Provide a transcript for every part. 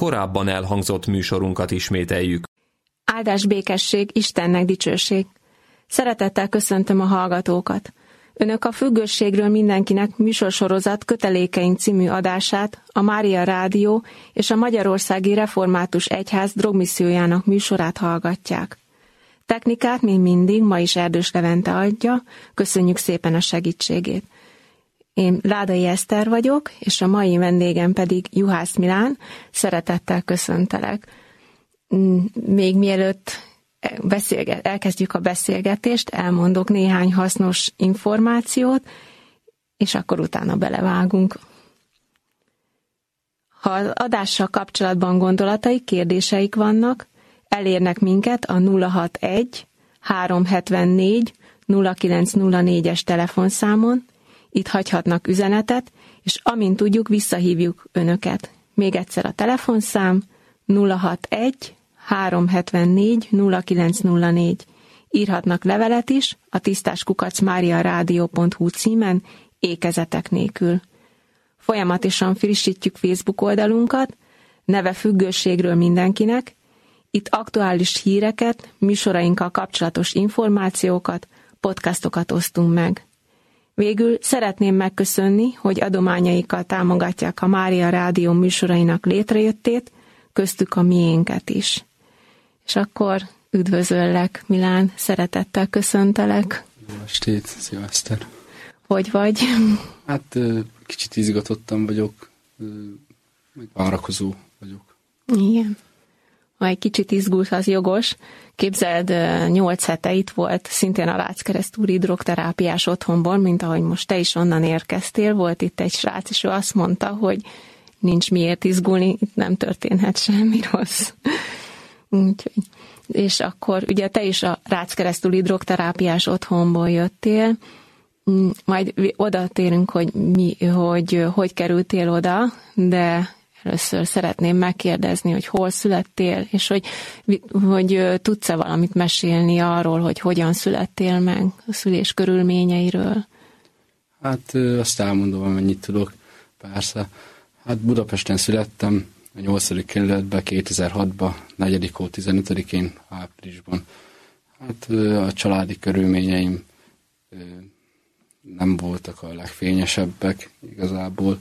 korábban elhangzott műsorunkat ismételjük. Áldás, békesség, Istennek dicsőség. Szeretettel köszöntöm a hallgatókat. Önök a Függőségről mindenkinek műsorsorozat Kötelékeink című adását, a Mária Rádió és a Magyarországi Református Egyház drogmissziójának műsorát hallgatják. Technikát, mint mindig, ma is Erdős Levente adja, köszönjük szépen a segítségét. Én Ládai Eszter vagyok, és a mai vendégem pedig Juhász Milán. Szeretettel köszöntelek. Még mielőtt elkezdjük a beszélgetést, elmondok néhány hasznos információt, és akkor utána belevágunk. Ha az adással kapcsolatban gondolataik, kérdéseik vannak, elérnek minket a 061 374 0904-es telefonszámon, itt hagyhatnak üzenetet, és amint tudjuk, visszahívjuk Önöket. Még egyszer a telefonszám 061 374 0904. Írhatnak levelet is a tisztáskukacmariaradio.hu címen, ékezetek nélkül. Folyamatosan frissítjük Facebook oldalunkat, neve Függőségről mindenkinek. Itt aktuális híreket, műsorainkkal kapcsolatos információkat, podcastokat osztunk meg. Végül szeretném megköszönni, hogy adományaikkal támogatják a Mária Rádió műsorainak létrejöttét, köztük a miénket is. És akkor üdvözöllek, Milán, szeretettel köszöntelek. Jó estét, szia Eszter. Hogy vagy? Hát kicsit izgatottan vagyok, várakozó vagyok. Igen. Ha egy kicsit izgulsz, az jogos. Képzeld, 8 hete itt volt szintén a Ráczkeresztúri drogterápiás otthonból, mint ahogy most te is onnan érkeztél. Volt itt egy srác, és ő azt mondta, hogy nincs miért izgulni, itt nem történhet semmi rossz. Úgyhogy. És akkor ugye te is a Ráczkeresztúri drogterápiás otthonból jöttél, majd oda térünk, hogy kerültél oda, de először szeretném megkérdezni, hogy hol születtél, és hogy tudsz-e valamit mesélni arról, hogy hogyan születtél meg, a szülés körülményeiről? Hát azt elmondom, amennyit tudok, persze. Hát Budapesten születtem, a 8. kerületben, 2006-ban, 4. hó 15-én, áprilisban. Hát a családi körülményeim nem voltak a legfényesebbek igazából.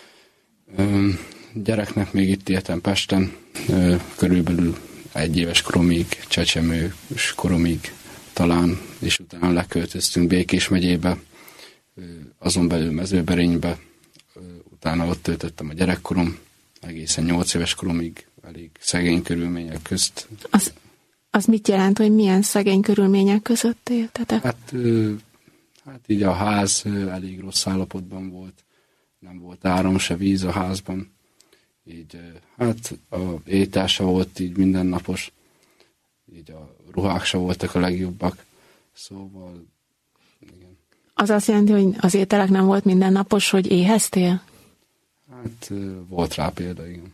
Gyereknek még itt éltem Pesten, körülbelül 1 éves koromig, csecsemős koromig talán, és utána leköltöztünk Békés megyébe, azon belül Mezőberénybe, utána ott töltöttem a gyerekkorom, egészen 8 éves koromig, elég szegény körülmények közt. Az mit jelent, hogy milyen szegény körülmények között éltetek? Hát így a ház elég rossz állapotban volt, nem volt áram se víz a házban, így hát a étel se volt így mindennapos, így a ruhák se voltak a legjobbak, szóval igen. Az azt jelenti, hogy az ételek nem volt mindennapos, hogy éheztél? Hát volt rá példa, igen.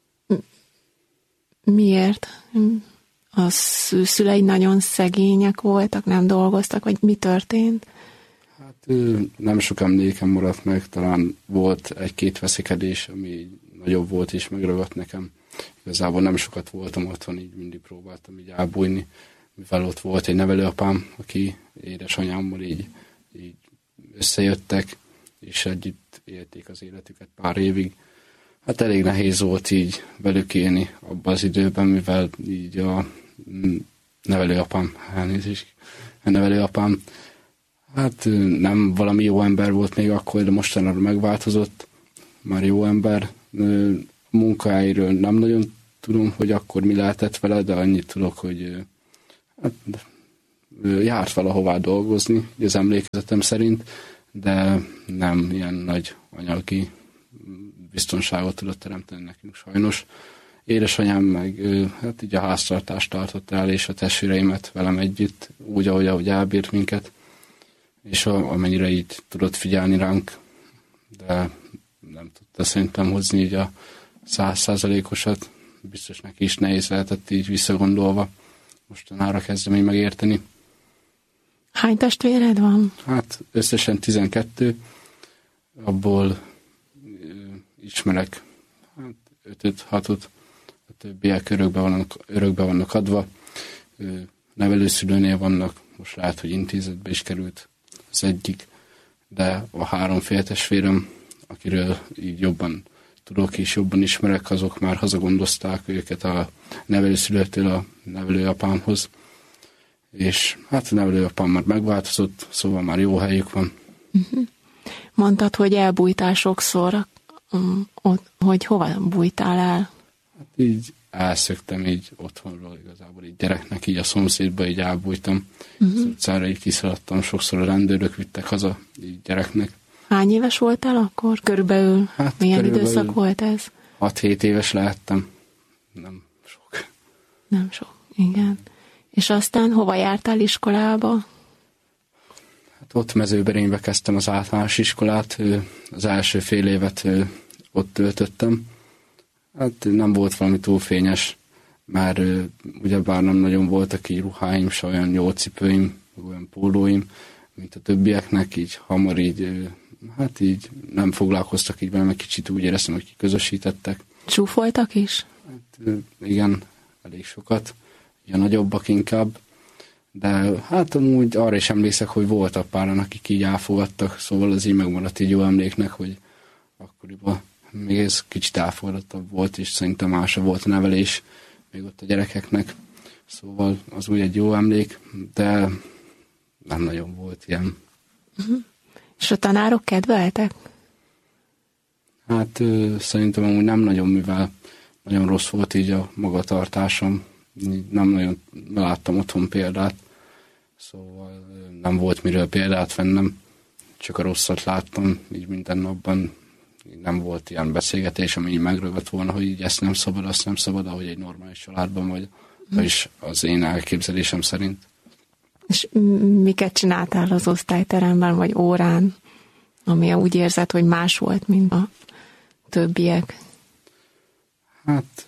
Miért? A szüleid nagyon szegények voltak, nem dolgoztak, vagy mi történt? Hát nem sok emlékem maradt meg, talán volt 1-2 veszekedés, ami nagyobb volt és megragadt nekem. Igazából nem sokat voltam otthon, így mindig próbáltam így elbújni, mivel ott volt egy nevelőapám, aki édesanyámmal így összejöttek, és együtt élték az életüket pár évig. Hát elég nehéz volt így velük élni abban az időben, mivel így a nevelőapám, hát nem valami jó ember volt még akkor, de mostanra megváltozott, már jó ember. Munkáiról nem nagyon tudom, hogy akkor mi lehetett vele, de annyit tudok, hogy hát, járt valahová dolgozni, az emlékezetem szerint, de nem ilyen nagy anyagi biztonságot tudott teremteni nekünk sajnos. Édesanyám meg hát így a háztartást tartotta el, és a testvéreimet velem együtt, úgy, ahogy elbírt minket, és amennyire így tudott figyelni ránk, de nem tudta szerintem hozni így a 100%-osat. Biztos neki is nehéz lehetett így visszagondolva. Mostanára kezdem így megérteni. Hány testvéred van? Hát összesen 12, abból ismerek 5-6-ot, többiek örökbe vannak adva, nevelőszülőnél vannak, most lehet, hogy intézetbe is került az egyik, de a 3 féltestvérem, akiről így jobban tudok és jobban ismerek, azok már hazagondozták őket a nevelőszülőtől a nevelőapámhoz, és hát a nevelőapám már megváltozott, szóval már jó helyük van. Mondtad, hogy elbújtál sokszor, hogy hova bújtál el? Hát így elszöktem így otthonról igazából, így gyereknek, így a szomszédba így elbújtam. Az utcára így kiszaladtam, sokszor a rendőrök vittek haza így gyereknek. Hány éves voltál akkor? Körülbelül milyen időszak volt ez? 6-7 éves lehettem. Nem sok. Nem sok, igen. És aztán hova jártál iskolába? Hát ott Mezőberénybe kezdtem az általános iskolát, az első fél évet ott töltöttem. Hát nem volt valami túl fényes, mert ugyebár nem nagyon voltak így ruháim, se olyan jó cipőim, olyan pólóim, mint a többieknek, így hamar így, hát így nem foglalkoztak így velem, egy kicsit úgy éreztem, hogy kiközösítettek. Csúfoltak is? Hát igen, elég sokat, ugye nagyobbak inkább, de hát amúgy arra is emlékszek, hogy voltak páran, akik így elfogadtak, szóval az így megmaradt így jó emléknek, hogy akkoriban még ez kicsit elfogadottabb volt, és szerintem másabb volt a nevelés még ott a gyerekeknek, szóval az úgy egy jó emlék, de nem nagyon volt ilyen. És a tanárok kedveltek? Hát szerintem amúgy nem nagyon, mivel nagyon rossz volt így a magatartásom, nem nagyon láttam otthon példát, szóval nem volt miről példát vennem, csak a rosszat láttam, így minden napban nem volt ilyen beszélgetés, ami így megragadt volna, hogy így ezt nem szabad, azt nem szabad, ahogy egy normális családban vagy, vagyis az én elképzelésem szerint. És miket csináltál az osztályteremben, vagy órán, ami úgy érzed, hogy más volt, mint a többiek? Hát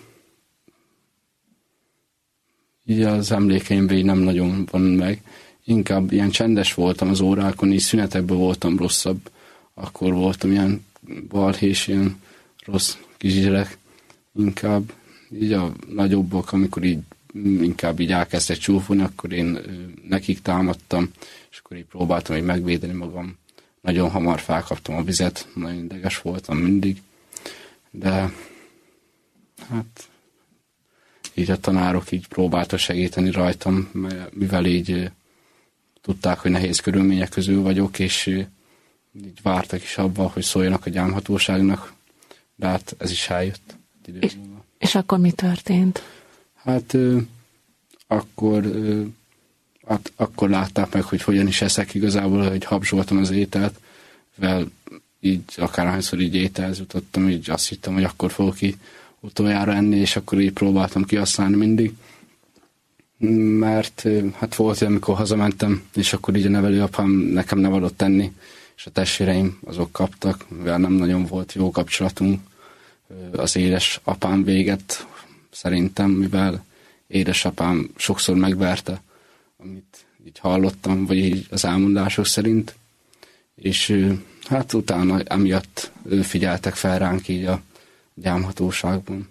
így az emlékeimben így nem nagyon van meg. Inkább ilyen csendes voltam az órákon, így szünetekben voltam rosszabb. Akkor voltam ilyen balhés, ilyen rossz kisgyerek. Inkább így a nagyobbak, amikor így inkább így elkezdtek csúfolni, akkor én nekik támadtam, és akkor így próbáltam így megvédeni magam. Nagyon hamar felkaptam a vizet, nagyon ideges voltam mindig, de hát így a tanárok így próbáltak segíteni rajtam, mivel így tudták, hogy nehéz körülmények közül vagyok, és így vártak is abban, hogy szóljanak a gyámhatóságnak, de hát ez is eljött. És akkor mi történt? Hát akkor látták meg, hogy hogyan is eszek igazából, hogy habzsoltam az ételt, mivel így akárhányszor így ételhez jutottam, így azt hittem, hogy akkor fogok ki utoljára enni, és akkor így próbáltam kihasználni mindig. Mert hát volt olyan, amikor hazamentem, és akkor így a nevelőapám nekem nem adott enni, és a testvéreim azok kaptak, mivel nem nagyon volt jó kapcsolatunk. Az édesapám véget szerintem, mivel édesapám sokszor megverte, amit így hallottam, vagy így az elmondások szerint, és hát utána emiatt figyeltek fel ránk így a gyámhatóságban,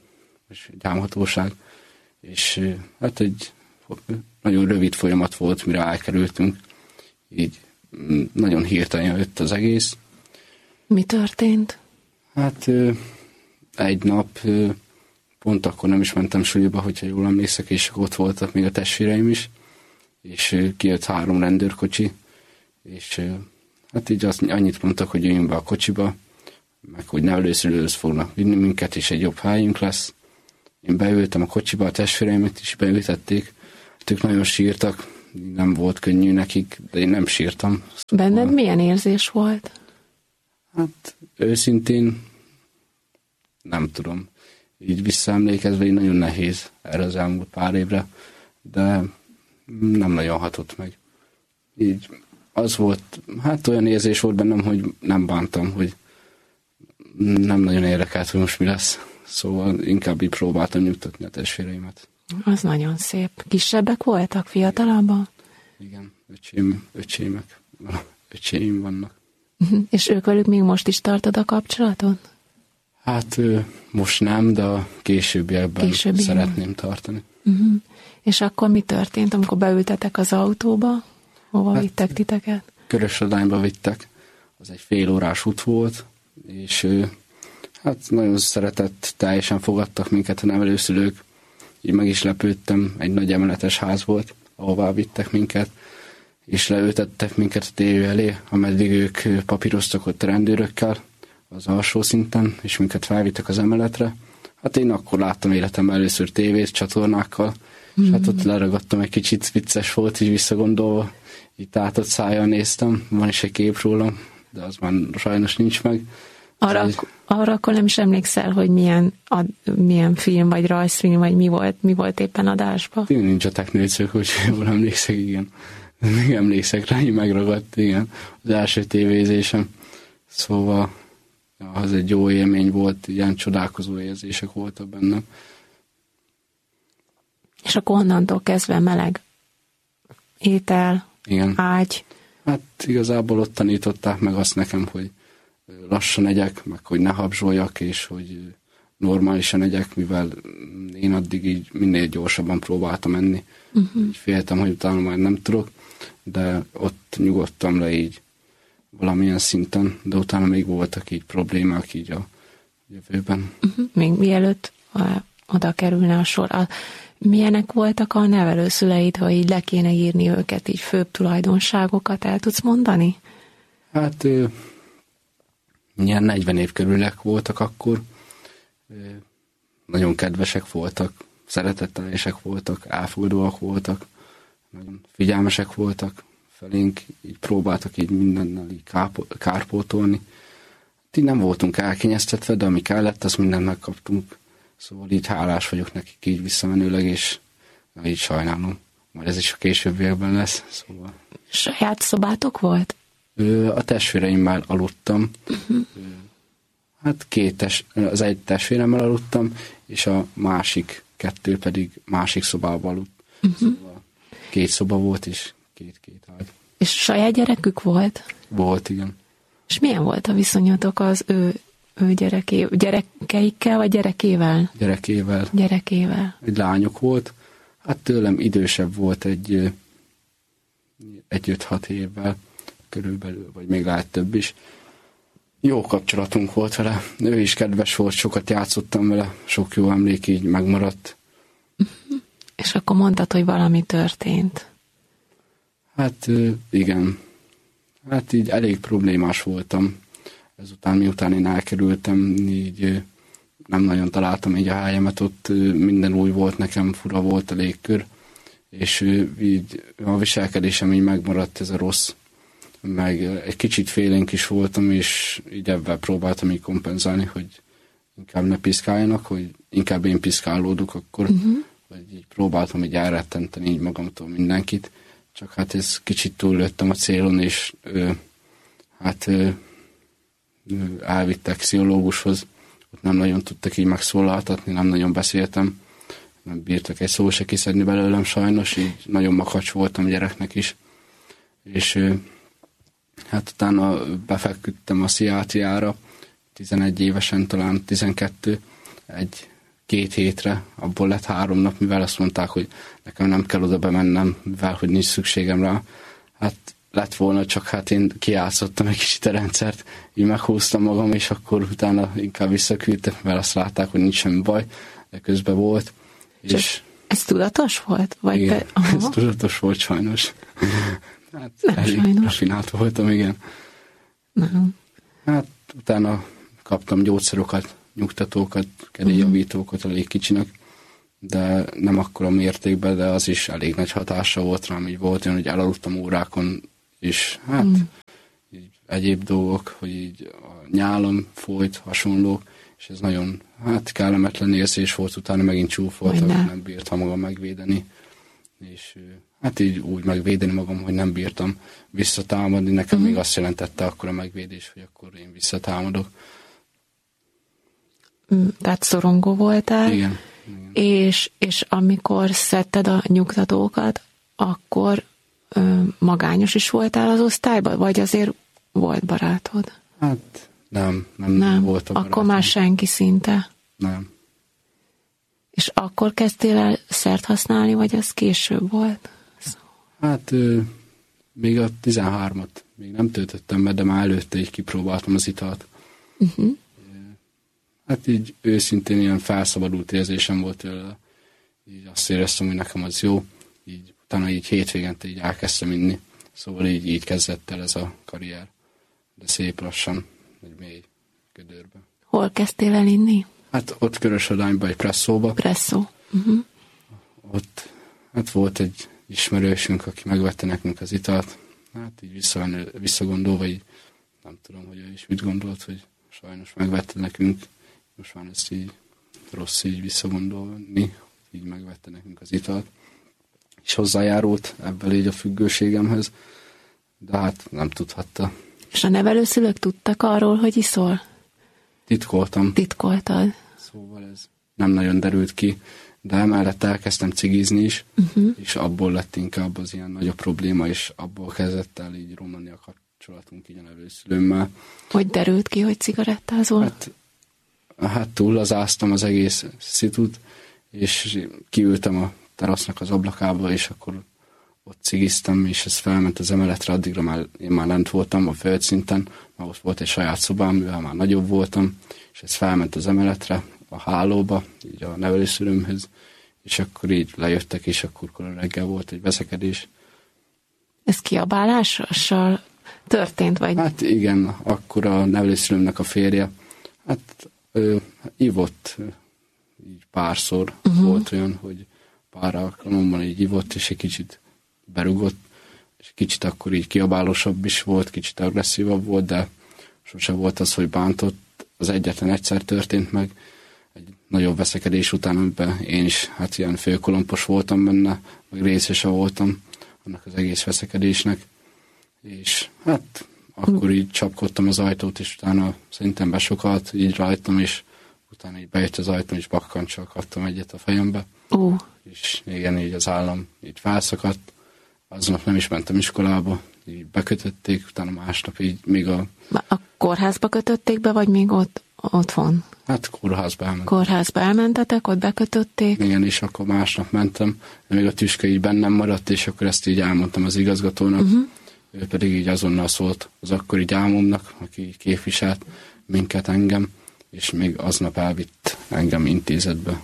és hát egy nagyon rövid folyamat volt, mire elkerültünk, így nagyon hirtelen jött az egész. Mi történt? Hát egy nap, pont akkor nem is mentem suliba, hogyha jól emlékszek, és ott voltak még a testvéreim is, és kijött 3 rendőrkocsi, és hát így annyit mondtak, hogy jöjjünk be a kocsiba, meg hogy nevelőszülőhöz fognak vinni minket, és egy jobb helyünk lesz. Én beültem a kocsiba, a testvéreimet is beültették, ők nagyon sírtak, nem volt könnyű nekik, de én nem sírtam. Benned milyen érzés volt? Hát őszintén nem tudom. Így visszaemlékezve így nagyon nehéz erre az elmúlt pár évre, de nem nagyon hatott meg. Így az volt, hát olyan érzés volt bennem, hogy nem bántam, hogy nem nagyon érdekelt, hogy most mi lesz. Szóval inkább így próbáltam nyugtatni a testvéreimet. Az nagyon szép. Kisebbek voltak, fiatalabbak? Igen, öcséim vannak. És ők velük még most is tartod a kapcsolatot? Hát most nem, de a későbbiekben szeretném tartani. És akkor mi történt, amikor beültetek az autóba? Hova vittek titeket? Körösladányba vittek. Az egy fél órás út volt, és hát nagyon teljesen fogadtak minket a nevelőszülők. Így meg is lepődtem, egy nagy emeletes ház volt, ahová vittek minket, és leültettek minket a tévé elé, ameddig ők papíroztak ott a rendőrökkel az alsó szinten, és minket felvittek az emeletre. Hát én akkor láttam életemben először tévét, csatornákkal, és hát ott leragadtam, egy kicsit vicces volt, így visszagondolva, így tátott szájjal néztem, van is egy kép rólam, de az már sajnos nincs meg. Arra akkor nem is emlékszel, hogy milyen film, vagy rajzfilm, vagy mi volt éppen adásban? Én nincs a technőcök, hogy jól emlékszek, igen. Még emlékszek rá, így megragadt, igen. Az első tévézésem. Szóval az egy jó élmény volt, ilyen csodálkozó érzések voltak bennem. És akkor onnantól kezdve meleg étel, igen. Ágy. Hát igazából ott tanították meg azt nekem, hogy lassan egyek, meg hogy ne habzsoljak, és hogy normálisan egyek, mivel én addig így minél gyorsabban próbáltam enni. Így féltem, hogy utána már nem tudok, de ott nyugodtam le így valamilyen szinten, de utána még voltak így problémák így a jövőben. Még mielőtt oda kerülne a sor. Milyenek voltak a nevelőszüleid, ha így le kéne írni őket, így főbb tulajdonságokat el tudsz mondani? Hát ilyen 40 év körülek voltak akkor. Nagyon kedvesek voltak, szeretetteljesek voltak, elfogadóak voltak, nagyon figyelmesek voltak felénk, így próbáltak így mindennel így kárpótolni. Így nem voltunk elkényeztetve, de ami kellett, azt mindent megkaptunk. Szóval így hálás vagyok nekik így visszamenőleg, és így sajnálom. Majd ez is a későbbiekben lesz. Szóval. Saját szobátok volt? A testvéreimmel aludtam. Hát az egy testvéremmel aludtam, és a másik kettő pedig másik szobában aludt. Szóval 2 szoba volt, és két ágy. És saját gyerekük volt? Volt, igen. És milyen volt a viszonyatok az ő gyerekeikkel, vagy gyerekével? Gyerekével. Egy lányok volt. Hát tőlem idősebb volt egy 5-6 évvel körülbelül, vagy még lehet több is. Jó kapcsolatunk volt vele. Ő is kedves volt, sokat játszottam vele, sok jó emlék így megmaradt. És akkor mondtad, hogy valami történt. Hát igen. Hát így elég problémás voltam. Ezután, miután én elkerültem, így nem nagyon találtam így a helyemet, ott minden új volt nekem, fura volt a légkör, és így a viselkedésem így megmaradt ez a rossz, meg egy kicsit félénk is voltam, és így ebben próbáltam így kompenzálni, hogy inkább ne piszkáljanak, hogy inkább én piszkálódok akkor, vagy így próbáltam így elrettenteni így magamtól mindenkit, csak hát ez kicsit túllőttem a célon, és elvittek pszichológushoz, ott nem nagyon tudtak így megszólaltatni, nem nagyon beszéltem, nem bírtak egy szó se kiszedni belőlem sajnos, így nagyon makacs voltam gyereknek is, és hát utána befeküdtem a pszichiátriára, 11 évesen, talán 12, 2 hétre, abból lett 3 nap, mivel azt mondták, hogy nekem nem kell oda bemennem, mivel hogy nincs szükségem rá. Hát lett volna, csak hát én kijátszottam egy kicsit a rendszert, így meghúztam magam, és akkor utána inkább visszaküldtem, mivel azt látták, hogy nincs semmi baj, de közben volt. És ez tudatos volt? Vagy igen, ez tudatos volt sajnos. Hát elég rafinált voltam, igen. Nem. Hát utána kaptam gyógyszerokat, nyugtatókat, kedélyjavítókat elég kicsinek, de nem akkora mértékben, de az is elég nagy hatása volt rám, így volt olyan, hogy elaludtam órákon, és hát így egyéb dolgok, hogy így a nyálam folyt, hasonlók, és ez nagyon kellemetlen érzés volt, utána megint csúfoltak, nem bírtam magam megvédeni, és hát így úgy megvédeni magam, hogy nem bírtam visszatámadni, nekem még azt jelentette akkor a megvédés, hogy akkor én visszatámadok. Tehát szorongó voltál? Igen. És amikor szedted a nyugtatókat, akkor magányos is voltál az osztályban, vagy azért volt barátod? Hát nem volt a barátom. Akkor már senki szinte? Nem. És akkor kezdtél el szert használni, vagy az később volt? Hát még a 13-at még nem töltöttem be, de már előtte így kipróbáltam az italt. Uh-huh. Hát így őszintén ilyen felszabadult érzésem volt tőle. Így azt éreztem, hogy nekem az jó. Így utána így hétvégente így elkezdtem inni. Szóval így kezdett el ez a karrier. De szép lassan, egy mély gödörbe. Hol kezdtél el inni? Hát ott Körösödányban, egy presszóba. Presszó. Uh-huh. Ott hát volt egy ismerősünk, aki megvette nekünk az italt. Hát így visszagondolva, így nem tudom, hogy ő is mit gondolt, hogy sajnos megvette nekünk. Most már ezt így rossz így visszagondolni, így megvette nekünk az italt. És hozzájárult ebből így a függőségemhez, de hát nem tudhatta. És a nevelőszülők tudtak arról, hogy iszol? Titkoltam. Titkoltad. Szóval ez nem nagyon derült ki, de emellett elkezdtem cigizni is, és abból lett inkább az ilyen nagyobb probléma, és abból kezdett el így romlani a kapcsolatunk így a nevelőszülőmmel. Hogy derült ki, hogy cigarettázol? Hát túllazáztam az egész szitut, és kiültem a terasznak az ablakába, és akkor ott cigiztem, és ez felment az emeletre, addigra én már lent voltam a földszinten, már ott volt egy saját szobám, mivel már nagyobb voltam, és ez felment az emeletre, a hálóba, így a nevelőszülőmhöz, és akkor így lejöttek, és akkor reggel volt egy veszekedés. Ez kiabálással történt, vagy? Hát igen, akkor a nevelőszülőmnek a férje, hát ivott így párszor, volt olyan, hogy pár alkalommal így ivott, és egy kicsit berugott, és kicsit akkor így kiabálósabb is volt, kicsit agresszívabb volt, de sose volt az, hogy bántott. Az egyetlen egyszer történt meg, egy nagyobb veszekedés után, amiben én is hát ilyen főkolompos voltam benne, meg részese voltam annak az egész veszekedésnek, és hát akkor így csapkodtam az ajtót, és utána szerintem besokalt így rajtam, és utána így bejött az ajtón, és bakkancsal kaptam egyet a fejembe. És igen, így az állam így felszakadt. Aznap nem is mentem iskolába, így bekötötték, utána másnap így még a kórházba kötötték be, vagy még otthon? Hát kórházba elmentem. Kórházba elmentetek, ott bekötötték? Igen, és akkor másnap mentem, de még a tüske így bennem maradt, és akkor ezt így elmondtam az igazgatónak. Ő pedig így azonnal szólt az akkori gyámomnak, aki képviselt minket, engem, és még aznap elvitt engem intézetbe.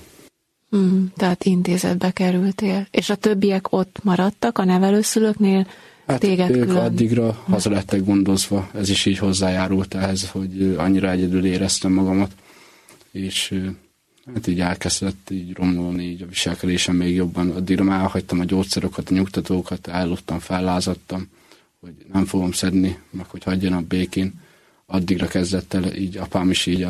Tehát intézetbe kerültél. És a többiek ott maradtak a nevelőszülőknél? Hát téged ők külön? addigra haza lettek gondozva, ez is így hozzájárult ehhez, hogy annyira egyedül éreztem magamat, és hát így elkezdett így romolni így a viselkedésem még jobban. Addigra már elhagytam a gyógyszerokat, a nyugtatókat, elloptam, fellázadtam, hogy nem fogom szedni, meg hogy hagyjanak békén. Addigra kezdett el így apám is így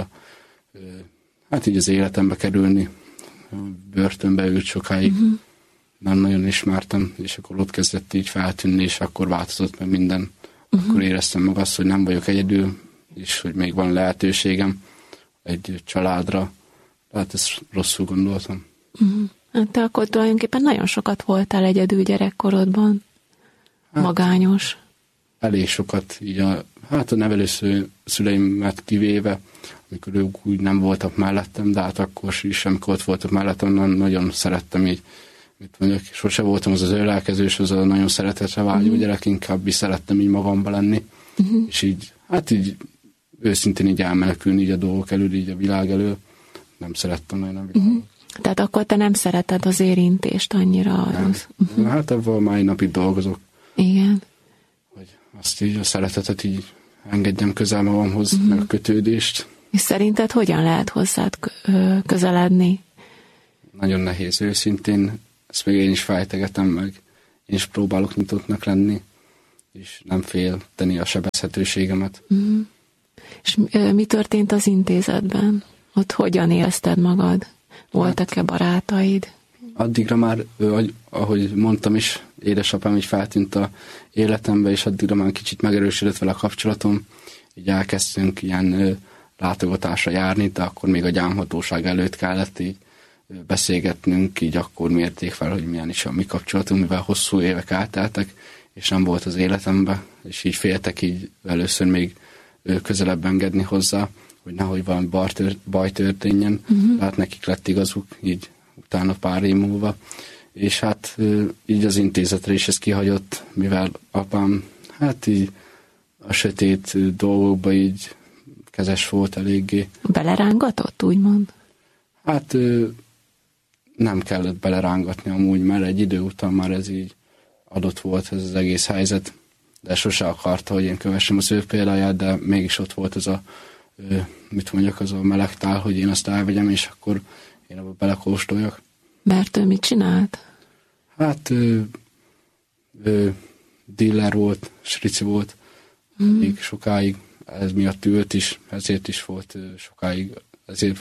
hát így az életembe kerülni. Börtönbe ült sokáig, nem nagyon ismertem, és akkor ott kezdett így feltűnni, és akkor változott meg minden. Akkor éreztem meg azt, hogy nem vagyok egyedül, és hogy még van lehetőségem egy családra. Hát ezt rosszul gondoltam. Hát te akkor tulajdonképpen nagyon sokat voltál egyedül gyerekkorodban. Hát, magányos. Elég sokat, így a nevelőszüleimet kivéve, amikor ők úgy nem voltak mellettem, de hát akkor is, amikor ott voltak mellettem, nagyon szerettem így, mit mondjak, sose voltam az ölelkezős, az a nagyon szeretetre vágyó gyerek, inkább is szerettem így magamba lenni, és így, hát így őszintén így elmenekülni így a dolgok elől, így a világ elől, nem szerettem nagyon a világot. Tehát akkor te nem szereted az érintést annyira? Hát abban mai napig dolgozok. Igen. Hogy azt így a szeretetet így engedjem közel magamhoz, meg a kötődést. És szerinted hogyan lehet hozzád közeledni? Nagyon nehéz őszintén, ezt még én is fejtegetem meg. Én is próbálok nyitottnak lenni, és nem félteni a sebezhetőségemet. És mi történt az intézetben? Ott hogyan érezted magad? Voltak-e barátaid? Addigra már, ahogy mondtam is, édesapám így feltűnt a életembe, és addigra már kicsit megerősödött vele a kapcsolatom. Így elkezdtünk ilyen látogatásra járni, de akkor még a gyámhatóság előtt kellett így beszélgetnünk, így akkor mérték fel, hogy milyen is a mi kapcsolatunk, mivel hosszú évek elteltek, és nem volt az életemben, és így féltek így először még közelebb engedni hozzá. hogy nehogy valami baj történjen. Hát nekik lett igazuk, így utána pár év múlva. És hát így az intézetre is ez kihagyott, mivel apám hát így a sötét dolgokba így kezes volt eléggé. Belerángatott, úgymond? Hát nem kellett belerángatni amúgy, mert egy idő után már ez így adott volt ez az egész helyzet, de sose akarta, hogy én kövessem az ő példáját, de mégis ott volt ez a, mit mondjak, az a melegtál, hogy én azt elvegyem, és akkor én abba belekóstoljak. Mert ő mit csinált? Hát dealer volt, srici volt, még sokáig, ez miatt ült is, ezért is volt sokáig, ezért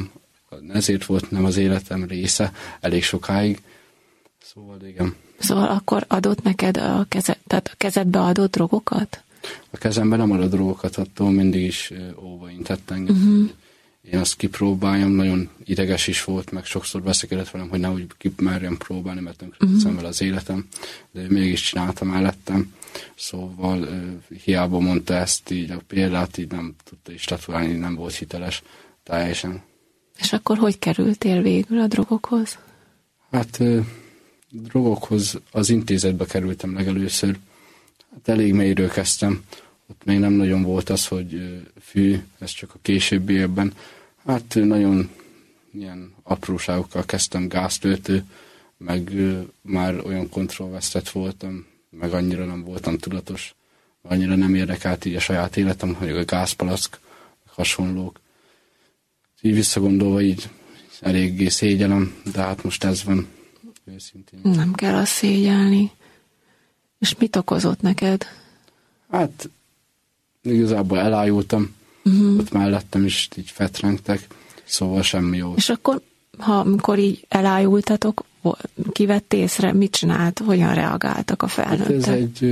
volt nem az életem része, elég sokáig. Szóval igen. Szóval akkor adott neked tehát a kezedbe adott drogokat? A kezemben nem adott drogokat, attól mindig is óvaintett engem. Én azt kipróbáljam, nagyon ideges is volt, meg sokszor veszekedett velem, hogy nehogy kimerjem próbálni, mert tönkreteszem vele az életem, de ő mégis csinálta mellettem. Szóval hiába mondta ezt, így a példát így nem tudta is tetoválni, nem volt hiteles teljesen. És akkor hogy kerültél végül a drogokhoz? Hát drogokhoz az intézetbe kerültem legelőször. Hát elég mélyről kezdtem. Ott még nem nagyon volt az, hogy fű, ez csak a későbbi évben. Hát nagyon ilyen apróságokkal kezdtem, gáztöltő, meg már olyan kontrollvesztett voltam, meg annyira nem voltam tudatos, annyira nem érdekelt így a saját életem, hogy a gázpalack, hasonlók. Így visszagondolva így eléggé szégyellem, de hát most ez van őszintén. Nem kell azt szégyelni. És mit okozott neked? Hát igazából elájultam, ott mellettem is így fetrengtek, szóval semmi jó. És akkor, amikor így elájultatok, kivett észre, mit csinált, hogyan reagáltak a felnőttek?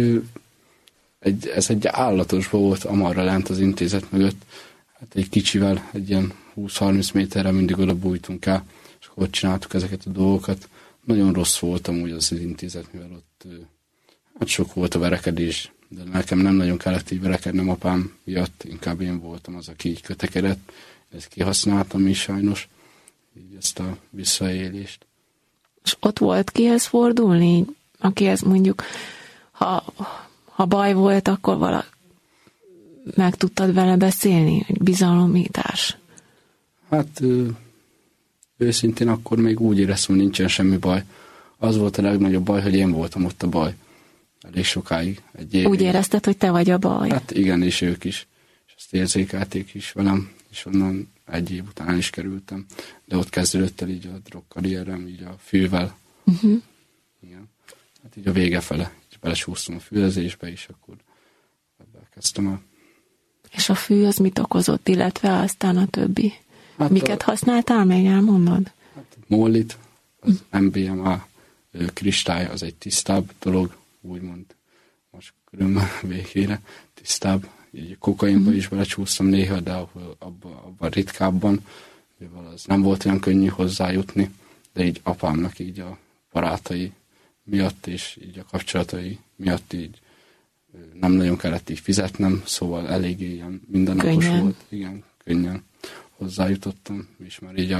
Hát ez egy állatos volt amarra lent az intézet mögött. Hát egy kicsivel, egy ilyen 20-30 méterre mindig oda bújtunk el, és akkor ott csináltuk ezeket a dolgokat. Nagyon rossz voltam úgy az intézet, mivel ott hát sok volt a verekedés, de nekem nem nagyon kellett így verekednem apám miatt, inkább én voltam az, aki így kötekedett. Ezt kihasználtam is sajnos, így ezt a visszaélést. És ott volt kihez fordulni, akihez mondjuk, ha baj volt, akkor meg tudtad vele beszélni, bizalomítás? Hát őszintén akkor még úgy éreztem, hogy nincsen semmi baj. Az volt a legnagyobb baj, hogy én voltam ott a baj. Elég sokáig. Úgy érezted, hogy te vagy a baj? Hát igen, és ők is. És ezt érzékelték is velem, és onnan egy év után is kerültem. De ott kezdődött el így a drogkarrierem, így a fűvel. Igen. Hát így a vége fele. Így belesúsztam a fűzésbe, és akkor ebben kezdtem el. És a fű az mit okozott, illetve aztán a többi? Hát miket használtál, még elmondod? Hát mollit, az MBMA kristály, az egy tisztább dolog, úgymond most körülbelül végére tisztább. Így kokainba is belecsúsztam néha, de abban ritkábban, mivel az nem volt olyan könnyű hozzájutni, de így apámnak így a barátai miatt és így a kapcsolatai miatt így nem nagyon kellett így fizetnem, szóval eléggé ilyen mindennapos volt. Igen, könnyen hozzájutottam, és már így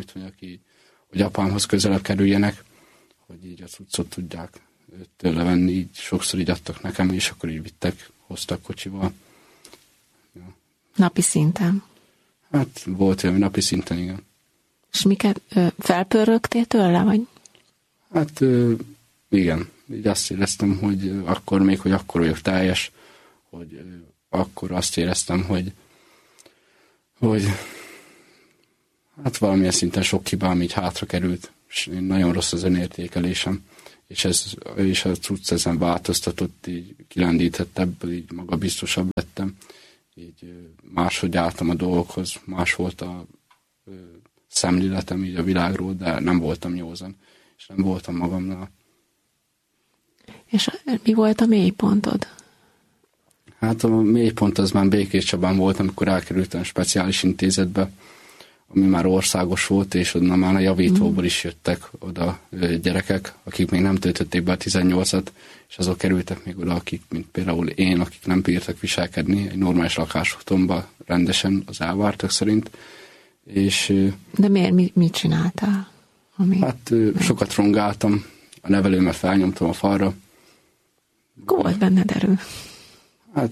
hogy apámhoz közelebb kerüljenek, hogy így a cuccot tudják tőle venni, így sokszor így adtak nekem, és akkor így hoztak kocsival. Ja. Napi szinten? Hát volt olyan, napi szinten, igen. És miket felpörögtél tőle, vagy? Hát igen, így azt éreztem, hogy akkor vagyok teljes, hogy akkor azt éreztem, hogy hát valamilyen szinten sok hibám így hátra került, és nagyon rossz az önértékelésem, és a cucc ezen változtatott, így kilendített ebből, így magabiztosabb lettem, így máshogy álltam a dolgokhoz, más volt a szemléletem így a világról, de nem voltam józan, és nem voltam magamnál. És mi volt a mélypontod? Hát a mélypont az már Békés Csabán volt, amikor elkerültem speciális intézetbe. ami már országos volt, és onnan már a javítóból is jöttek oda gyerekek, akik még nem töltötték be a 18-at, és azok kerültek még oda, akik, mint például én, akik nem bírtak viselkedni egy normális lakásotthonba rendesen az elvártak szerint. És, de miért? Mit csináltál? Hát sokat rongáltam, a nevelőmet felnyomtam a falra. Volt benned erő. Hát,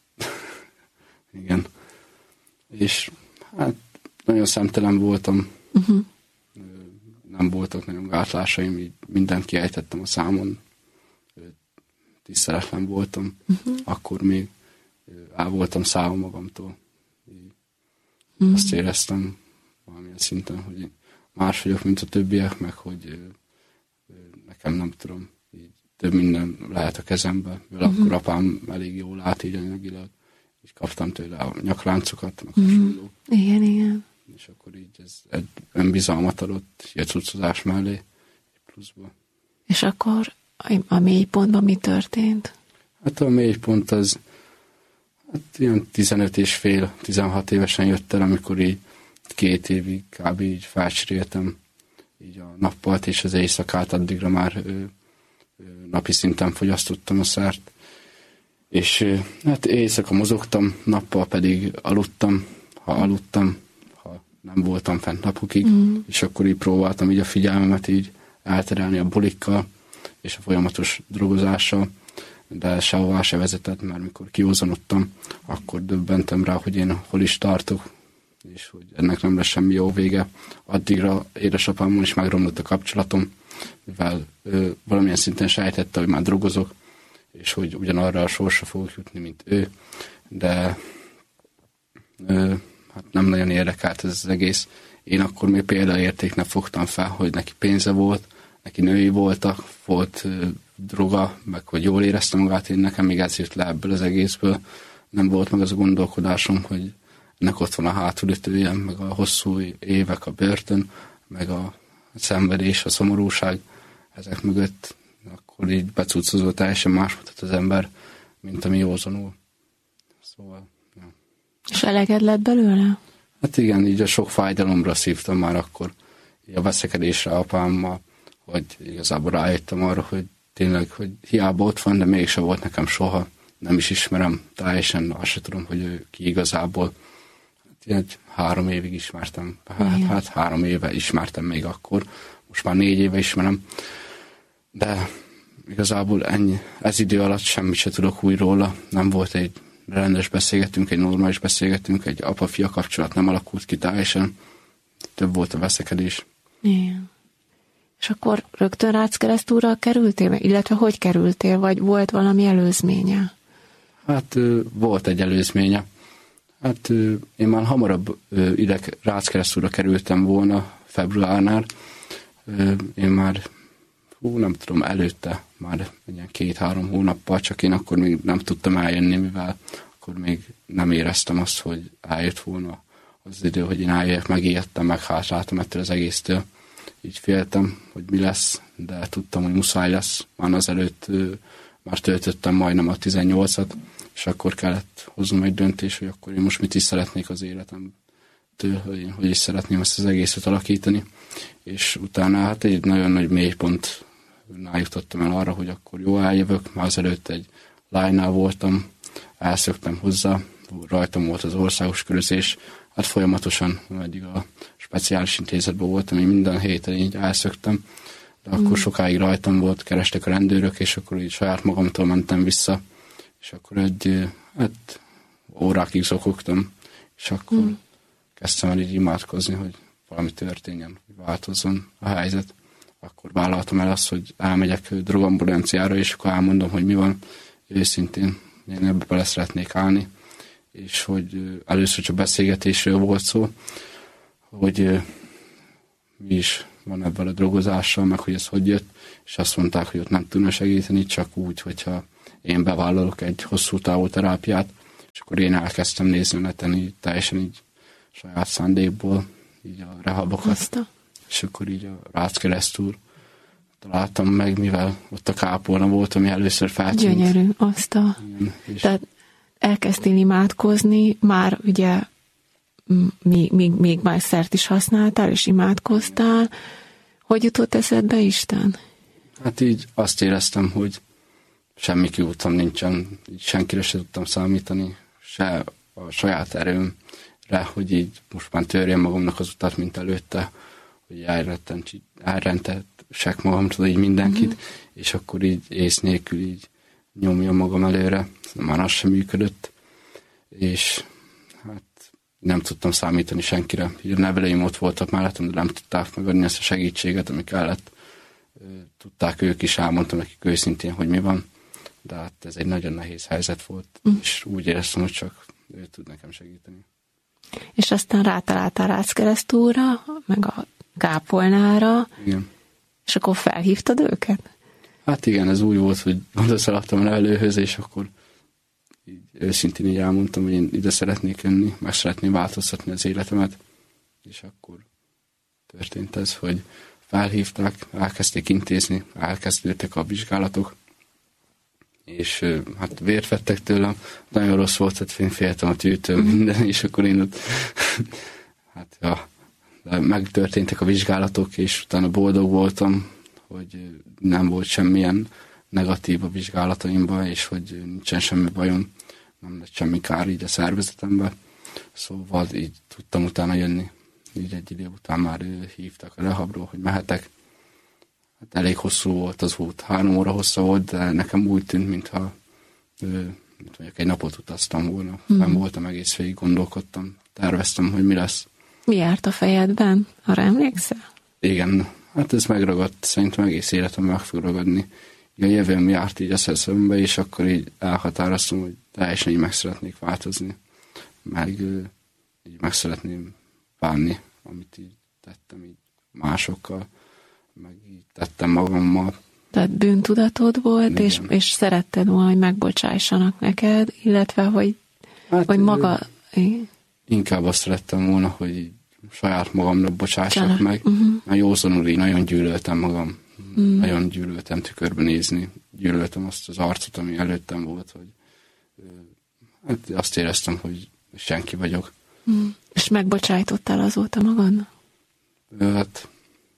igen. És hát nagyon szemtelen voltam. Nem voltak nagyon gátlásaim, így mindent kiejtettem a számon. Tiszteletlen voltam. Akkor még el voltam szállva magamtól. Azt éreztem valamilyen szinten, hogy más vagyok, mint a többiek, meg hogy nekem nem tudom, így több minden lehet a kezembe, mivel akkor apám elég jól lát így anyagilag, így kaptam tőle a nyakláncokat, meg hasonlók. Igen. És akkor így ez egy önbizalmat adott, egy cuccozás mellé, egy pluszba. És akkor a mélypontban mi történt? Hát a mélypont az ilyen 15,5-16 évesen jött el, amikor így 2 évig kb. Így felcseréltem így a nappalt és az éjszakát, addigra már napi szinten fogyasztottam a szert. És hát éjszaka mozogtam, nappal pedig aludtam, ha nem voltam fent napokig, és akkor így próbáltam így a figyelmemet így elterelni a bulikkal és a folyamatos drogozással, de sehová se vezetett, mert mikor kiózanodtam, akkor döbbentem rá, hogy én hol is tartok, és hogy ennek nem lesz semmi jó vége. Addigra édesapámmal is megromlott a kapcsolatom, mivel valamilyen szinten sejtette, hogy már drogozok, és hogy ugyanarra a sorsra fogok jutni, mint ő, de hát nem nagyon érdekelt ez az egész. Én akkor még példaértéknek fogtam fel, hogy neki pénze volt, neki női voltak, volt droga, meg hogy jól érezte magát, én nekem még ez jött le ebből az egészből. Nem volt meg az a gondolkodásom, hogy ennek ott van a hátulütője, meg a hosszú évek, a börtön, meg a szenvedés, a szomorúság, ezek mögött akkor így becuccozó teljesen más mutat az ember, mint ami józanul. Szóval, ja. És eleged lett belőle? Hát igen, így a sok fájdalomra szívtam már akkor, így a veszekedésre apámmal, hogy igazából rájöttem arra, hogy tényleg, hogy hiába ott van, de mégse volt nekem soha, nem is ismerem teljesen, azt se tudom, hogy ő ki igazából. Hát ilyen 3 évig ismertem, hát 3 éve ismertem még akkor, most már 4 éve ismerem, de igazából ennyi, ez idő alatt semmit se tudok új róla, nem volt egy rendes beszélgetünk, egy normális beszélgetünk, egy apa-fia kapcsolat nem alakult ki teljesen, több volt a veszekedés. Igen. És akkor rögtön Rácz-Keresztúrral kerültél, illetve hogy kerültél, vagy volt valami előzménye? Hát volt egy előzménye. Hát én már hamarabb ide Rácz-Keresztúrra kerültem volna februárnál. Én már, nem tudom, előtte már ilyen 2-3 hónappal, csak én akkor még nem tudtam eljönni, mivel akkor még nem éreztem azt, hogy eljött volna az idő, hogy én eljöjjek, megijedtem, meghátráltam ettől az egésztől. Így féltem, hogy mi lesz, de tudtam, hogy muszáj lesz. Már azelőtt már töltöttem majdnem a 18-at, és akkor kellett hoznom egy döntés, hogy akkor én most mit is szeretnék az életemtől, hogy is szeretném ezt az egészet alakítani. És utána hát egy nagyon nagy mélypontnál jutottam el arra, hogy akkor jó, eljövök. Már azelőtt egy lánynál voltam, elszöktem hozzá, rajtam volt az országos körözés, hát folyamatosan, eddig a speciális intézetben voltam, én minden héten így elszöktem, de akkor sokáig rajtam volt, kerestek a rendőrök, és akkor így saját magamtól mentem vissza, és akkor hát órákig zokogtam, és akkor kezdtem el így imádkozni, hogy valami történjen, hogy változzon a helyzet. Akkor vállaltam el azt, hogy elmegyek drogambulanciára, és akkor elmondom, hogy mi van őszintén, én ebbe bele szeretnék állni, és hogy először csak beszélgetésről volt szó, hogy mi is van ebben a drogozással, meg hogy ez hogy jött, és azt mondták, hogy ott nem tudna segíteni, csak úgy, hogyha én bevállalok egy hosszú távú terápiát, és akkor én elkezdtem nézni neten, így teljesen így saját szándékból, így a rehabokat, és akkor így a Rácz-Keresztúr találtam meg, mivel ott a kápolna volt, ami először feltűnt. Gyönyörű, Tehát elkezdtél imádkozni, már ugye még más szert is használtál, és imádkoztál. Hogy jutott eszedbe Isten? Hát így azt éreztem, hogy semmi kiútam nincsen, így senkire se tudtam számítani, se a saját erőmre, hogy így most már törjem magamnak az utat, mint előtte, hogy elrentessek magamtól így mindenkit, és akkor így ész nélkül így nyomjam magam előre. Már az sem működött, és hát nem tudtam számítani senkire. Így a nevelőim ott voltak mellettem, de nem tudták megadni ezt a segítséget, ami kellett. Tudták ők is, elmondtam nekik őszintén, hogy mi van, de hát ez egy nagyon nehéz helyzet volt, és úgy éreztem, hogy csak ő tud nekem segíteni. És aztán rátaláltál Ráckeresztúra, meg a kápolnára, Igen. És akkor felhívtad őket? Hát igen, ez úgy volt, hogy odaszaladtam a nevelőhöz, és akkor így őszintén így elmondtam, hogy én ide szeretnék jönni, meg szeretném változtatni az életemet, és akkor történt ez, hogy felhívták, elkezdték intézni, elkezdődtek a vizsgálatok, és hát vért vettek tőlem, nagyon rossz volt, tehát én féltem a tűtől minden, és akkor én ott hát ja, megtörténtek a vizsgálatok, és utána boldog voltam, hogy nem volt semmilyen negatív a vizsgálataimban, és hogy nincsen semmi bajom, nem lett semmi kár így a szervezetemben. Szóval így tudtam utána jönni. Így egy idő után már hívtak a rehabról, hogy mehetek. Hát elég hosszú volt az út, 3 óra hossza volt, de nekem úgy tűnt, mintha mondjuk egy napot utaztam volna. Nem voltam egész végig, gondolkodtam, terveztem, hogy mi lesz. Mi járt a fejedben? Arra emlékszel? Igen, hát ez megragadt, szerintem egész életem meg fog ragadni. A jövőm járt így a szeszembe, és akkor így elhatároztam, hogy teljesen így meg szeretnék változni. Meg így meg szeretném bánni, amit így tettem így másokkal, meg így tettem magammal. Tehát bűntudatod volt, és szeretted volna, hogy megbocsássanak neked, illetve, hogy maga... Inkább azt szerettem volna, hogy így saját magamra bocsássak meg. Mert józanul így nagyon gyűlöltem magam. Nagyon gyűlöltem tükörbe nézni. Gyűlöltem azt az arcot, ami előttem volt, hogy hát azt éreztem, hogy senki vagyok. És megbocsájtottál azóta magadnak? Hát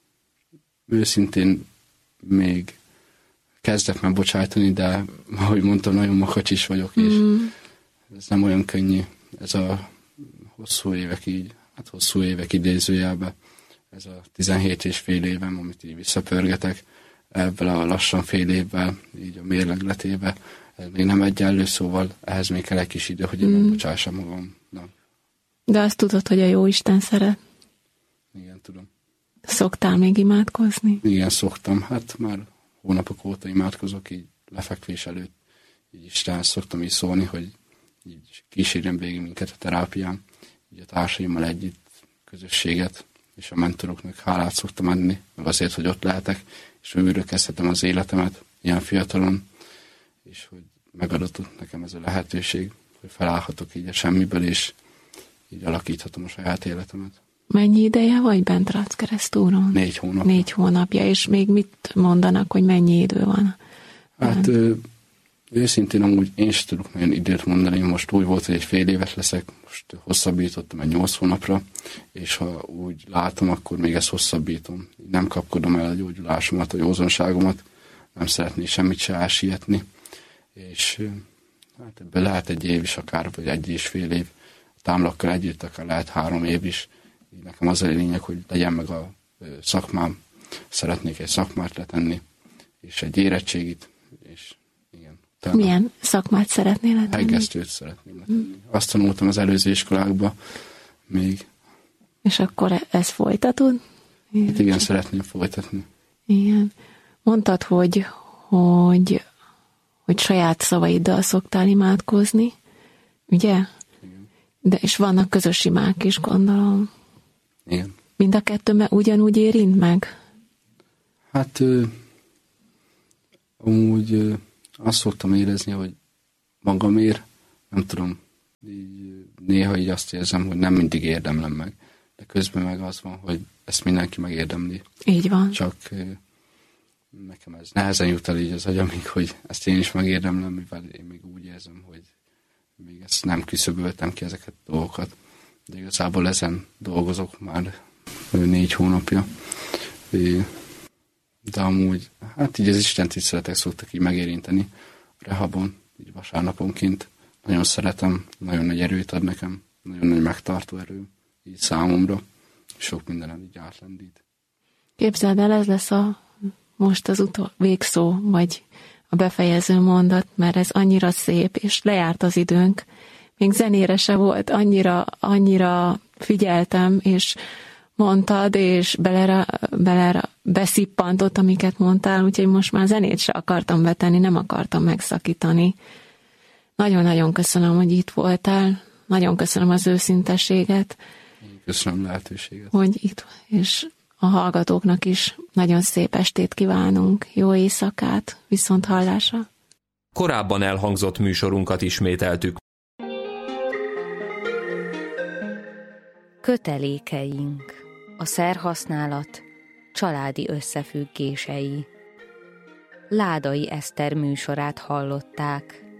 őszintén még kezdek megbocsájtani, de ahogy mondtam, nagyon makacs is vagyok, és ez nem olyan könnyű. Ez a hosszú évek idézőjelben, ez a 17 és fél évem, amit így visszapörgetek, ebből a lassan fél évvel, így a mérlegletébe, ez még nem egyenlő, szóval ehhez még kell egy kis idő, hogy én megbocsássam magamnak. De azt tudod, hogy a Jóisten szeret? Igen, tudom. Szoktál még imádkozni? Igen, szoktam. Hát már hónapok óta imádkozok, így lefekvés előtt. Így Istenhez szoktam így szólni, hogy így kísérjen végig minket a terápián. Így a társaimmal együtt közösséget, és a mentoroknak hálát szoktam adni, meg azért, hogy ott lehetek, és újra kezdhetem az életemet ilyen fiatalon, és hogy megadott nekem ez a lehetőség, hogy felállhatok így a semmiből, és így alakíthatom a saját életemet. Mennyi ideje vagy bent Ráckeresztúron? 4 hónap. 4 hónapja, és még mit mondanak, hogy mennyi idő van? Hát őszintén amúgy én sem tudok nagyon időt mondani, most úgy volt, hogy egy fél éves leszek, most hosszabbítottam egy 8 hónapra, és ha úgy látom, akkor még ezt hosszabbítom. Nem kapkodom el a gyógyulásomat, a józanságomat, nem szeretnék semmit se elsietni, és hát ebből lehet 1 év is akár, vagy 1,5 év, a támlakkal együtt akár lehet 3 év is. Így nekem az a lényeg, hogy legyen meg a szakmám, szeretnék egy szakmát letenni, és egy érettségit, és igen. Milyen szakmát szeretnél letenni? Hegesztőt szeretném letenni. Azt tanultam az előző iskolákba még. És akkor ezt folytatod? Hát igen, szeretném folytatni. Igen. Mondtad, hogy saját szavaiddal szoktál imádkozni, ugye? Igen. De és vannak közös imák is, gondolom. Igen. Mind a kettő ugyanúgy érint meg? Hát amúgy azt szoktam érezni, hogy magamért, nem tudom, így, néha így azt érzem, hogy nem mindig érdemlem meg. De közben meg az van, hogy ezt mindenki megérdemli. Így van. Csak nekem ez nehezen jut el így az agyamig, hogy ezt én is megérdemlem, mivel én még úgy érzem, hogy még ezt nem küszöböltem ki ezeket a dolgokat. de igazából ezen dolgozok már 4 hónapja. De amúgy, hát így az Isten tiszteletek szoktak így megérinteni a rehabon, így vasárnaponként. Nagyon szeretem, nagyon nagy erőt ad nekem, nagyon nagy megtartó erő így számomra, sok mindenen így átlendít. Képzeld el, ez lesz most az végszó, vagy a befejező mondat, mert ez annyira szép, és lejárt az időnk. Még zenére se volt, annyira figyeltem, és mondtad, és bele beszippantott, amiket mondtál, úgyhogy most már zenét se akartam betenni, nem akartam megszakítani. Nagyon-nagyon köszönöm, hogy itt voltál, nagyon köszönöm az őszinteséget. Köszönöm a lehetőséget. Hogy itt, és a hallgatóknak is nagyon szép estét kívánunk, jó éjszakát, viszont hallásra. Korábban elhangzott műsorunkat ismételtük. Kötelékeink. A szerhasználat családi összefüggései. Ládai Eszter műsorát hallották.